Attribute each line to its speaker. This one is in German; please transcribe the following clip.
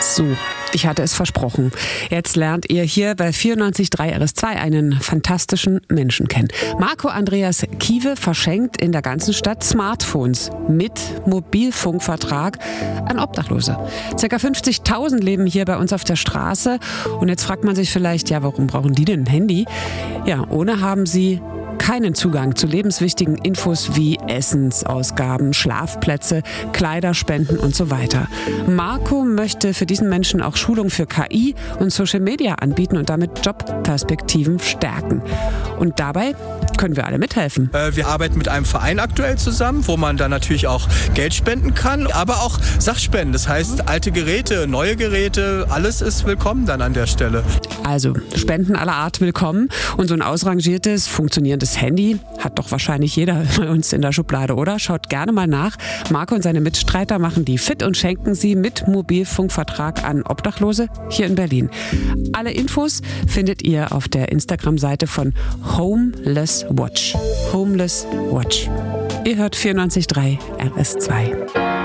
Speaker 1: So, ich hatte es versprochen. Jetzt lernt ihr hier bei 94.3 RS2 einen fantastischen Menschen kennen. Marco Andreas Kiewe verschenkt in der ganzen Stadt Smartphones mit Mobilfunkvertrag an Obdachlose. Circa 50.000 leben hier bei uns auf der Straße. Und jetzt fragt man sich vielleicht, ja, warum brauchen die denn ein Handy? Ja, ohne haben sie keinen Zugang zu lebenswichtigen Infos wie Essensausgaben, Schlafplätze, Kleiderspenden und so weiter. Marco möchte für diesen Menschen auch Schulung für KI und Social Media anbieten und damit Jobperspektiven stärken. Und dabei können wir alle mithelfen.
Speaker 2: Wir arbeiten mit einem Verein aktuell zusammen, wo man dann natürlich auch Geld spenden kann, aber auch Sachspenden. Das heißt, alte Geräte, neue Geräte, alles ist willkommen dann an der Stelle.
Speaker 1: Also Spenden aller Art willkommen. Und so ein ausrangiertes, funktionierendes Handy hat doch wahrscheinlich jeder bei uns in der Schublade, oder? Schaut gerne mal nach. Marco und seine Mitstreiter machen die fit und schenken sie mit Mobilfunkvertrag an Obdachlose hier in Berlin. Alle Infos findet ihr auf der Instagram-Seite von Homeless Watch. Homeless Watch. Ihr hört 94.3 RS2.